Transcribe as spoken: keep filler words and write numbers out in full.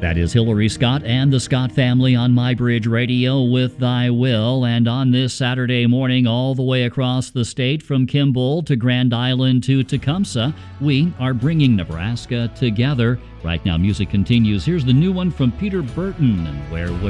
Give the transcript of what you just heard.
That is Hillary Scott and the Scott family on MyBridge Radio with Thy Will. And on this Saturday morning, all the way across the state from Kimball to Grand Island to Tecumseh, we are bringing Nebraska together. Right now, music continues. Here's the new one from Peter Burton, and Where Would